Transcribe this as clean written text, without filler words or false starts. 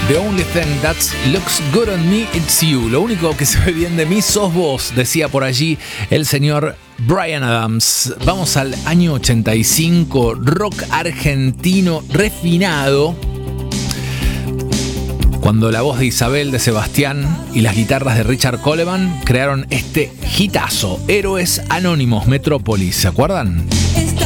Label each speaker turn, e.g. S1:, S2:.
S1: The only thing that looks good on me, it's you. Lo único que se ve bien de mí sos vos, decía por allí el señor Bryan Adams. Vamos al año 85, rock argentino refinado. Cuando la voz de Isabel de Sebastián y las guitarras de Richard Coleman crearon este hitazo, Héroes Anónimos, Metrópolis, ¿se acuerdan?